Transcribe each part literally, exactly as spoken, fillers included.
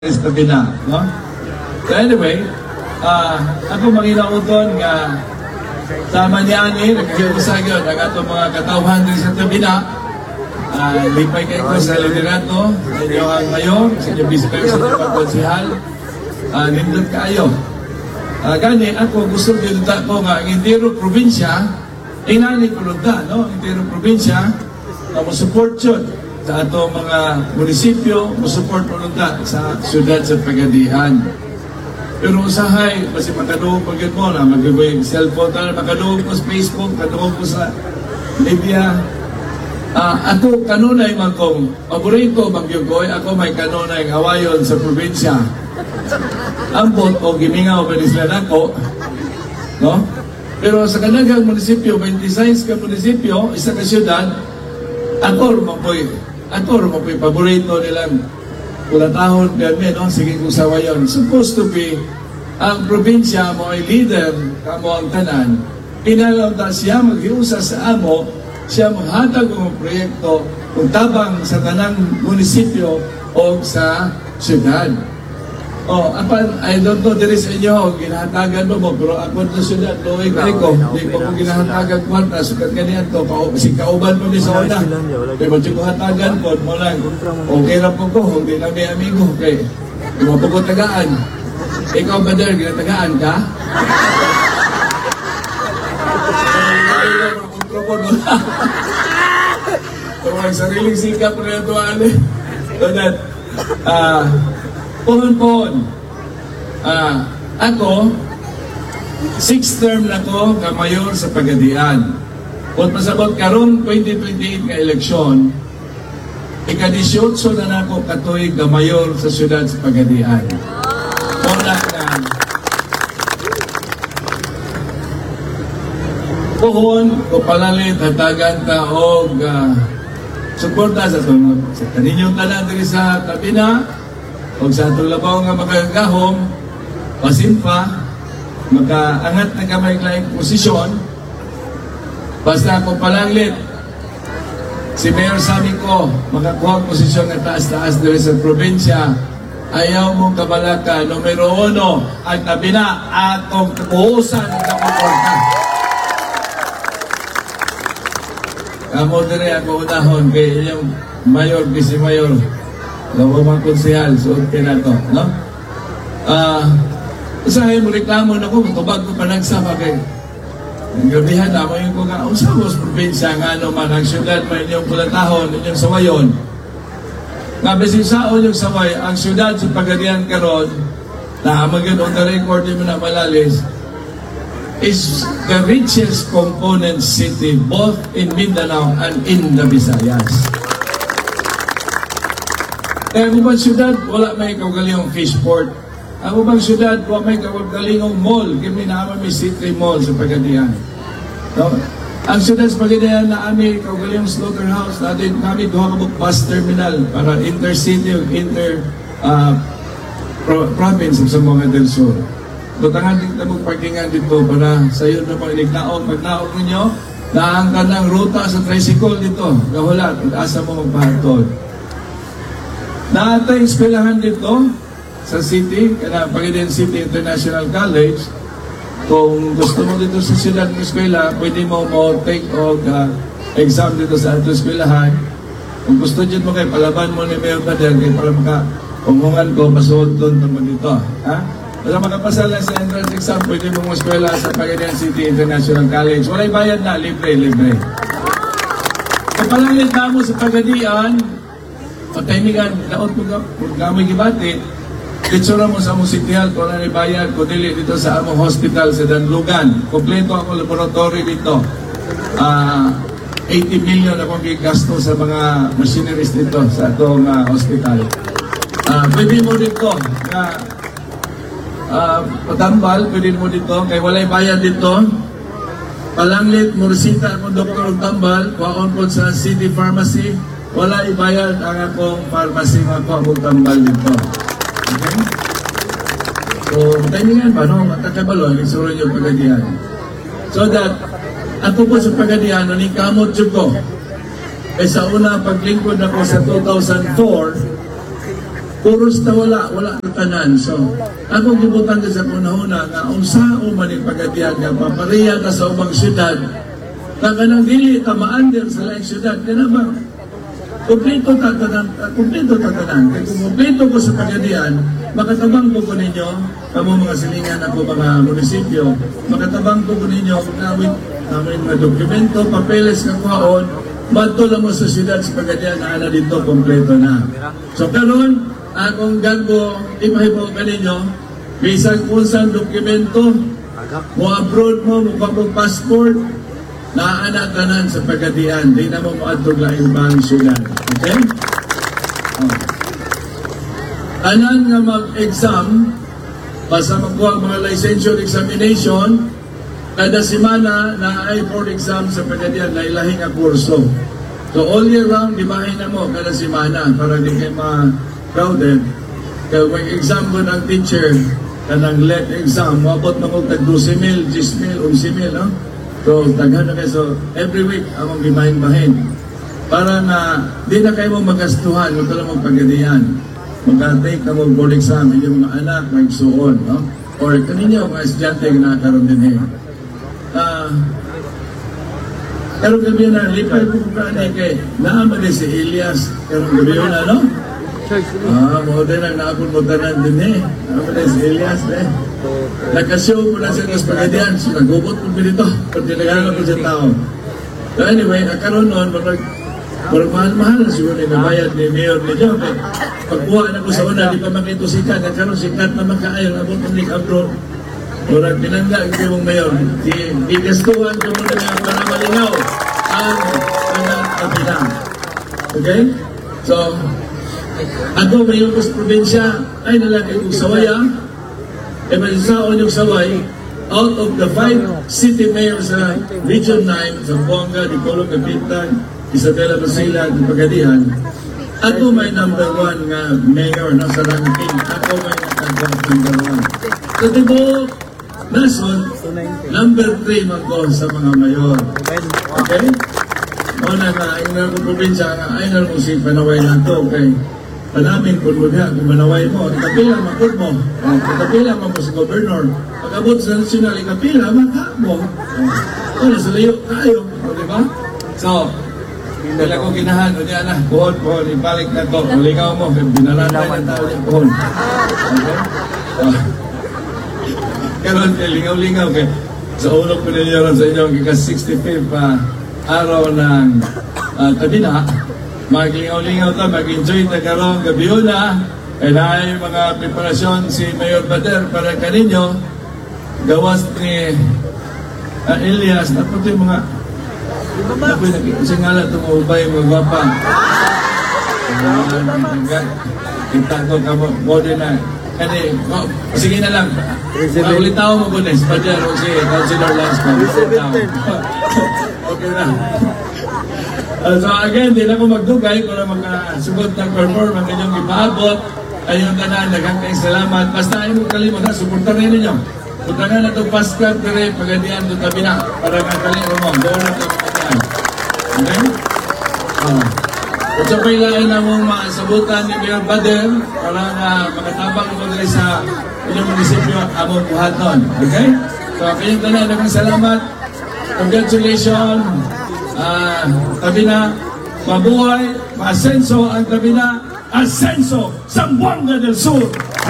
Tabi na, no? So anyway, uh, ako manginauton nga sama niya ani, nagkakausag yun, ang atong mga katauhan din sa tabi na. Uh, lipay kayo ko sa liderato, sa inyo ang mayor, sa inyo bisper, sa inyo pagkonsihal. Uh, nindot kayo. Uh, gani, ako gusto din ko nga, ang intero probinsya, inani ko da, no? Intero probinsya, na mo support yun sa atong mga munisipyo, mo-support mo ta sa syudad sa Pagadian. Pero usahay, kasi makaduog pag yun mo na, mag-gawin cellphone na, makaduog ko sa Facebook, makaduog ko sa Libya. Uh, ako, kanunay man kong, paborito, magyugoy, ako may kanunay hawayon sa probinsya. Ambot o gimingaw pa sila nako, no? Pero sa kanagang munisipyo, twenty-six ka munisipyo, isa ka syudad, ako rumapoy, ako rumapoy, paborito nilang ulatahon, ganyan, no? Sige kung sawa yun. Supposed to be, ang probinsya mo ay leader, kamo ang tanan, pinalaw ta siya maghiusa sa amo, siya maghatag ng proyekto kung tabang sa tanang munisipyo o sa syudad. Oh, apan, I don't know, there is inyo, ginahatagan mo mo, pero ako na syudad, loay kayo ko, hindi ko mo ginahatagan kwarta, sukat ganyan to, kasi kauban mo ni sa una, kaya mo siya hatagan ko, mo lang, okay na po ko, hindi na may amigo, kaya, hindi mo po ko tagaan. Ikaw ba der, ginatagaan ka? So, ang sariling sikap na ito, ano, so that, ah, pohon-pohon. Uh, ako, sixth term na ko ka mayor sa Pagadian. Kung pasabot karong twenty twenty-eight ka eleksyon, ika-eighteen na na ako katuig ka mayor sa syudad sa Pagadian. Wala na. Pohon, o palalit, hatagan ka o uh, suporta sa tunod. Sa kaninyong tanan diri sa tabi na, o sa atong labaw nga makagahom, pasimpa, makaangat na kamay laing posisyon, basta kung palanglit, si Mayor sabi ko, makakuha ang posisyon na taas-taas dito sa probinsya, ayaw mong kabalaka, numero uno, ang tabi na, atong kapuhusan ng kapuporta. Kamo dire ako unahon kay yung Mayor, si Mayor, Lawa mga konsehal, suot ka na ito, no? Ah, uh, usahay mo reklamo na ko, matubag ko pa nagsama kay gabihan na mo yung kung nga, usapos probinsya nga ano man, ang syudad, may inyong pulatahon, inyong sawayon. Nga, basing saon yung saway, ang syudad sa Pagadian karon, na magandang on the record mo na malalis, is the richest component city both in Mindanao and in the Visayas. Kaya kung bang syudad, wala may kaugalingong fishport. Ang bang syudad, wala may kaugalingong mall. Kami naman may city mall sa Pagadian. No? Ang syudad sa Pagadian na kami kaugalingong slaughterhouse, natin kami duha ka bus terminal para intercity o inter uh, pro province sa Zamboanga del Sur. Butangan din na magparkingan dito para sa iyo na pang ilignaon. Pagnaon ninyo, naangkan ng ruta sa tricycle dito. Gahulat, asa mo magpahatod. Naatay eskwelahan dito sa city, kaya Pagadian City International College. Kung gusto mo dito sa siyudad ng eskwela, pwede mo mo take o uh, exam dito sa ato eskwelahan. Kung gusto dyan mo kayo, palaban mo ni Mayor Bader, kaya para makapungungan ko, masuot doon naman dito. Ha? Para makapasa lang sa entrance exam, pwede mo mo eskwela sa Pagadian City International College. Wala'y bayad na, libre, libre. Kapalangit na mo sa Pagadian, pataymigan, daot mo gamay gibati, ditsura mo sa musitial, kung ano bayad, kung dili dito sa among hospital sa Danlugan. Kompleto ako laboratory dito. Uh, eighty million akong gigasto sa mga machineries dito sa atong uh, hospital. Uh, pwede mo dito na uh, patambal, pwede mo dito, kay walay bayad dito. Palanglit, murisita mo doktor tambal, kuhaon po sa City Pharmacy, wala ibayad ang akong pharmacy nga ako akong tambal dito. Okay? So, timingan ba, no? Matakabalo, isuro yung Pagadian. So that, ako po sa Pagadian, ni kamot yun ko. Eh sa una, paglingkod ako sa two thousand four, puros na wala, wala na tanan. So, ako gibutan ka sa kunahuna nga unsao man yung pagatian nga papariya ka sa ubang syudad na kanang dili ka ma-under sa laing syudad. Kaya ba, kumplito tatanan, kumplito tatanan. Kaya kung kumplito ko sa pagatian, makatabang ko ko ninyo, kamo mga silingan ako mga munisipyo, makatabang ko ko ninyo, namin, namin mga dokumento, papeles ka kuhaon, bato lang mo sa syudad sa pagatian na ana dito, kompleto na. So karon akong gagbo, ipahibaw ka ninyo, bisag unsang dokumento, mo abroad mo, mo pag passport, naaanak ka na sa pagkatian, di na mo maadtog lang yung bang syudad. Okay? Oh. Anan nga mag-exam, basta magkuha mga licensure examination, kada semana na ay board exam sa pagkatian na ilahing nga kurso. So all year round, dibahin na mo kada semana para di kayo ma-crowded. Kaya kung exam mo ng teacher, kanang let exam, mabot na kong tag twelve mil, ten mil, eleven mil, no? So, taghan na kayo. So, every week, akong gibahin-bahin. Para na, di na kayo mo magastuhan, huwag lang mong pagadian. Mag-take na mong board exam, yung mga anak, magsuon, no? Or kaninyo, mga estudyante, nakakaroon din eh. Ah, karong gabi na, lipay po ka na kay, naaman si Elias, karong gabi na, no? Ah, mo din ang naapon mo tanan din eh. Naaman si Elias, eh. Nagka-show po na sa Los Pagadian, so nagubot po dito, pag tinagalan po sa tao. So anyway, nakaroon noon, parang mahal-mahal na siguro na nabayad ni Mayor ni John. Pagkuha na ko sa una, di pa makito sikat, nagkaroon sikat na magkaayon, abot ng Nick Abro. Murag pinangga ang kayong Mayor. Igastuhan ko muna nga para malinaw ang kanang kapilang. Okay? So, ako Mayor ko sa probinsya, ay nalagay kong sawaya, e malisaon yung saway, out of the five city mayors sa Region nine, Zamboanga, Dipolo, Capitan, Isabela, Basilan, at Pagadian, ako may number one nga mayor na sa ranking. Ako may natagawag number one. Sa tibok, nason, number three man ko sa mga mayor. Okay? Muna nga, ay nga kong probinsya, ay nga kong si Panaway na ito, okay? Panamin kung mo diha, kung manaway mo, ikapila makot mo, o, ikapila mo sa gobernador, pag-abot sa nasyonal, ikapila, maka mo. O, nasa layo tayo, o, diba? So, wala ko ginahan, o diyan na, buhon, buhon, ibalik na to, malingaw mo, binalantay na tao niya, buhon. Okay? O, karon, lingaw-lingaw, kay, sa ulog ko ninyo sa inyong ika-sixty-fifth uh, araw ng uh, Tabina, maglingaw-lingaw ta, mag-enjoy na karong gabi na. Kaya na yung mga preparasyon si Mayor Bader para kaninyo. Gawas ni uh, Elias, na po ito yung mga napoy nagkasingala itong ubay, mga gwapa. Kita ko ka mo din na. Kani, oh, sige na lang. Ulitaw mo po, Nes. Bader, o si Councilor Lance. Okay na. Uh, so again, di na ko magdugay kung na makasugod ng perform ang inyong ipaabot. Ayun ka na, nagkakaing salamat. Basta ayaw mo kalimutan, suporta rin ninyo. Punta nga na itong paskat kare, pagadian doon tabi na, para kakalimut mo. Doon na itong pagadian. Okay? Uh, At sa kailangan na mong masabutan ni Mayor Bader para na makatabang mo dali sa inyong munisipyo among buhaton. Okay? So, kayong ka na, nagkang salamat. Congratulations. Ah, tabi na, mabuhay, maasenso ang tabi na, asenso, Zamboanga del Sur.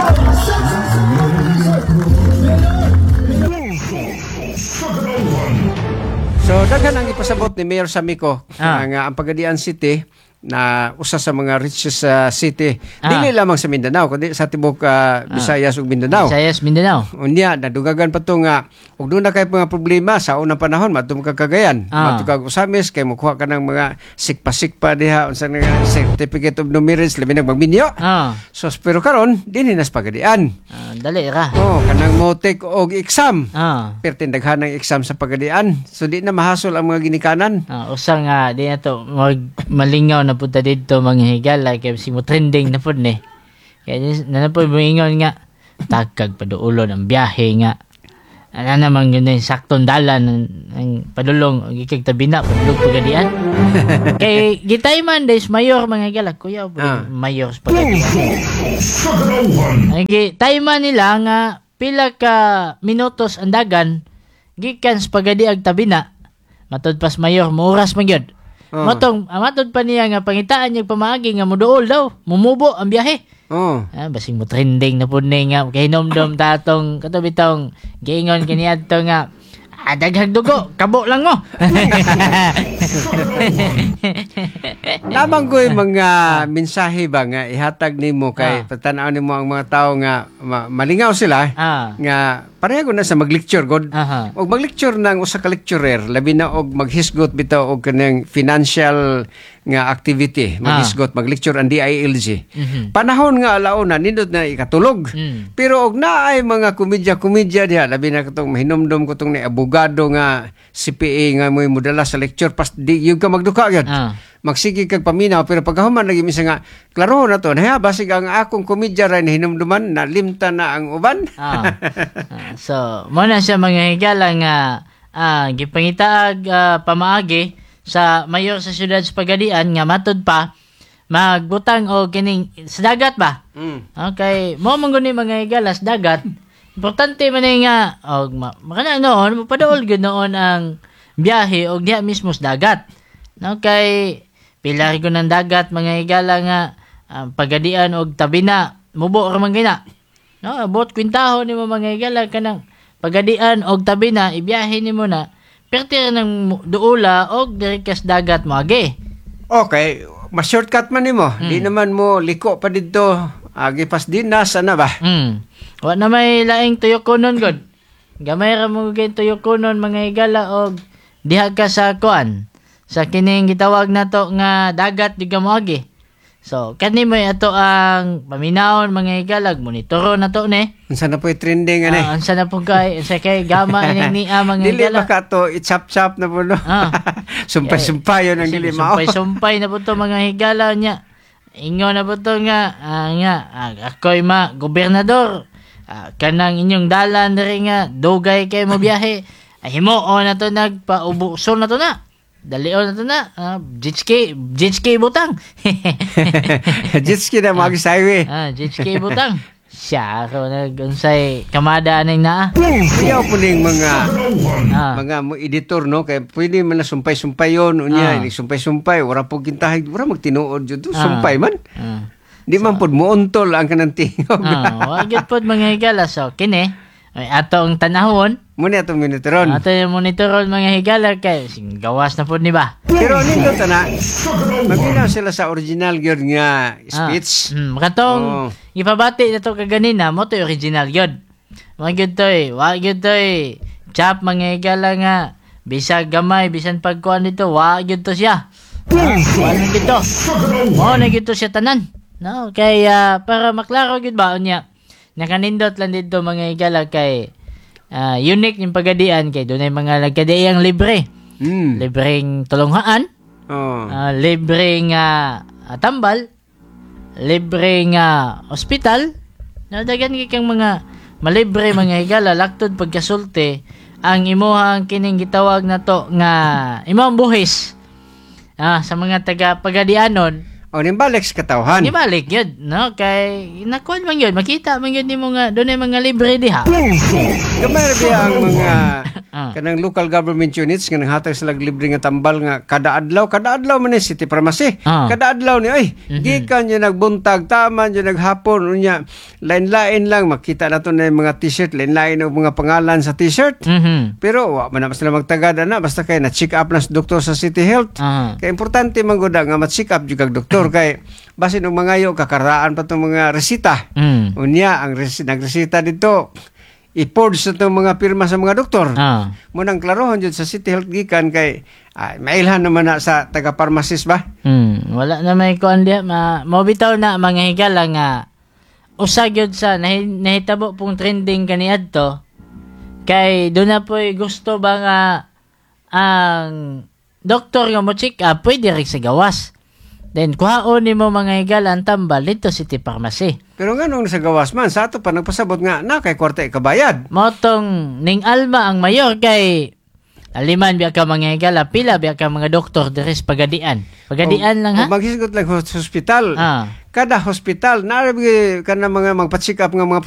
So, daghan ang ipasabot ni Mayor Samico Ah. ang, uh, ang Pagadian City na usa sa mga richest uh, city. Ah. Dili lamang sa Mindanao, kundi sa tibok uh, Visayas ug Mindanao. Visayas, Mindanao. Unya, nadugagan pa to nga, ug doon na kay mga problema sa unang panahon, matum kag Cagayan, Ah. matum kag Usamis, kay mukuha ka ng mga sikpa-sikpa diha, unsa nga certificate of no marriage, labi nang magminyo. Ah, So, pero karon dinhi nas Pagadian. ah, dali ra. Oh, kanang motek og exam. Ah, Pertin daghan ng exam sa Pagadian. So, di na mahasol ang mga ginikanan. ah usa nga di na to mag malingaw na punta dito mga higala kay si mo trending na pud ni. Kaya na na po moingon nga takag paduulon ang biyahe nga Ano naman yun yung saktong dalan ng, ng padulong o ikig tabi na, padulong pagadian. Kay gitay man des mayor mga higala, kuya, Ah. mayor sa pagadian. Ay, tayo man nila nga pila ka minutos andagan gikan sa pagadiag tabi na matod pas mayor muuras man gyud. Oh. Matong ah, matod pa niya nga pangitaan niya pamaagi nga muduol daw mumubo ang biyahe. Oh. Ah, basing mo trending na pud ni nga kay nomdom tatong katabi tong giingon kini adto nga ah, daghag dugo kabo lang mo. Lamang ko yung mga mensahe ba nga ihatag nimo kay Ah. patanaw nimo ang mga tao nga ma- malingaw sila Ah. nga pareho na sa mag-lecture god. Aha. Og mag-lecture nang usa ka lecturer labi na og maghisgot bitaw og kanang financial nga activity, maghisgot mag-lecture ang D I L G. Mhm. Panahon nga alauna nindot na ikatulog. Mm. Pero og naay mga komedya-komedya diha labi na katong mahinomdom ko tong ni abogado nga C P A nga mo'y mudala sa lecture pas di yung ka magduka gyud. Ah. Magsige kag paminaw pero pagkahuman lagi misa nga klaro na to na basig ang akong komedya ra hinumduman na limta na ang uban. Ah. Ah, so, mo na siya mga higala nga ah, gipangitaag ah, pamaagi sa mayor sa siyudad sa Pagadian nga matod pa magbutang o kining sa dagat ba? Mm. Okay, mo man guni mga higala sa dagat. Importante man ni nga og ma, makana noon mapaduol gyud noon ang biyahe og diha mismo sa dagat. Okay, pila ko ng dagat mga higala nga ah, Pagadian og tabi na mubo ra man gina. No, abot kwintahon nimo mga higala kanang Pagadian og tabi na ibiyahe nimo na perti ng duula og diri kas dagat mo agi. Okay, ma-shortcut man nimo. Di naman mo liko pa didto. Agi pas dinas ana ba? Hmm. Wa na may laing tuyokonon god. Gamay ra mo gay tuyokonon mga higala og diha ka sa kuan. Sa kining gitawag nato nga dagat di ka mo agi. So, kani mo ato ang paminawon mga higalag, monitoro na to ni. Unsa na po trending ani? Ah, ansa na po kay, sa kay gama ining ni ah, mga Dili higala. ba ka to i-chop-chop na po no? Ah. Sumpay-sumpay yun ang dili mao. Sumpay-sumpay na po to mga higala niya. Ingon na po to nga, ah, nga, ah, ako'y ma, gobernador. Ah, kanang inyong dalan diri nga, dugay kay mo biyahe. Ay, himuo na to, nagpaubuso na to na. Dalion na to na. Ah, Jitski, Jitski butang. Jitski na mga highway. ah, Jitski butang. Siya ako nag-unsay kamada aning naa. Ayaw po ning mga Ah. mga mo editor no kay pwede man na sumpay-sumpay yon unya Ah. ni sumpay-sumpay wala po kintahay wala magtinuod jud to Ah. sumpay man. Ah. Di man pod muuntol ang kanang tingog. Ah, wag gyud pod mga higala so kini ay atong tanahon. Muna itong miniteron. Ato yung monitoron mga higala kay sing gawas na po ni ba? Pero nindot na, maginaw sila sa original gyud nga speech. Ah, mm, katong Oh. ipabati na to kaganina mo to yung original gyud. Mga gyud to eh, wa gyud to eh. Chap mga higala nga bisag gamay bisan pagkuan dito, wa gyud to siya. Ah, wa na gyud to. Mo na gyud to siya tanan. No, kaya para maklaro gyud ba unya. Nakanindot lang dito mga higala kay ah, unique yung pagadian kay doon ay mga nagkadiang libre. Hmm. Libreng tulunghaan, Oh. ah, libreng ah, ah, tambal, libreng ah, ospital. Nadagan kang mga malibre mga higala laktod pagkasulti ang imuhang kining gitawag na to nga imong buhis ah, sa mga taga pagadianon. O nimbalik sa katawhan. Ibalik yun, no? Kay nakuha man yun, makita man yun mo nga doon ay mga libre diha. Gamay ra biya ang mga Ah. kanang local government units nga nanghatag sila og libre nga tambal nga kada adlaw kada adlaw man ni city pharmacy. Ah. Kada adlaw ni ay Mhm. gikan yung nagbuntag taman yung naghapon unya lain-lain lang makita nato na yung mga t-shirt lain-lain og mga pangalan sa t-shirt. Mhm. Pero wa man na sila magtagad ana basta kay na check up na sa doktor sa City Health. Ah. Kay importante man gud nga ma-check up jud kag doktor kay basin og mangayo kakaraan pa tong mga resita. Mm. Unya ang res- nagresita dito i-forge sa itong mga pirma sa mga doktor. Ah. Munang klarohon jud sa City Health gikan kay ay, mailhan naman na sa taga-pharmacist ba? Hmm, wala na may kuan diha ma mobitaw na mga higala nga usa gyud sa nahi, nahitabo pong trending kaniadto kay do na po'y gusto ba nga ang doktor nga mo check up pwede rin sa gawas. Then kuhaon nimo mga higala ang tambal dito City Pharmacy. Pero nga nung sa gawas man, sa ato pa nagpasabot nga na kay kwarta ikabayad. Motong ning Alma ang mayor kay aliman biya ka mga higala, pila biya ka mga doktor deres pagadian. Pagadian lang ha. O maghisgot lang sa hospital. Ah. Kada hospital, narabi ka na mga magpa-check up nga mga